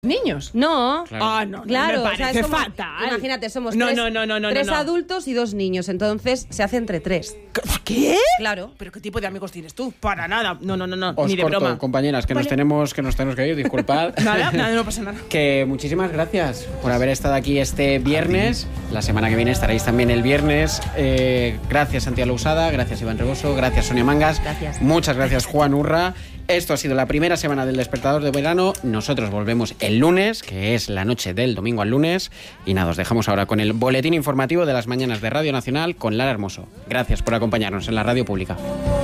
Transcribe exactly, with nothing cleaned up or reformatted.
niños. No. Claro. Ah, no, no, claro, me parece o sea, somos, fatal. Imagínate, somos no, tres, no, no, no, no, tres no, no. adultos y dos niños, entonces se hace entre tres. ¿Qué? Claro. ¿Pero qué tipo de amigos tienes tú? Para nada. No, no, no, no. Os ni de corto, broma. compañeras, que Vale. nos tenemos que nos tenemos que ir, disculpad. Nada, nada, no pasa nada. Que muchísimas gracias por haber estado aquí este viernes. La semana que viene estaréis también el viernes. Eh, gracias, Santiago Lousada, gracias, Iván Reboso, gracias, Sonia Mangas. Gracias. Muchas gracias, Juan Urra. Esto ha sido la primera semana del Despertador de Verano. Nosotros volvemos el lunes, que es la noche del domingo al lunes. Y nada, os dejamos ahora con el boletín informativo de las mañanas de Radio Nacional con Lara Hermoso. Gracias por acompañarnos en la radio pública.